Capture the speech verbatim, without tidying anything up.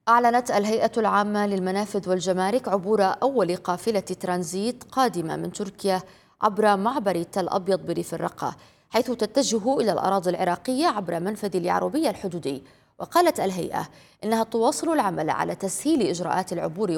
أعلنت الهيئة العامة للمنافذ والجمارك عبور أول قافلة ترانزيت قادمة من تركيا عبر معبر تل أبيض بريف الرقة، حيث تتجه إلى الأراضي العراقية عبر منفذ اليعربية الحدودي. وقالت الهيئة إنها تواصل العمل على تسهيل إجراءات العبور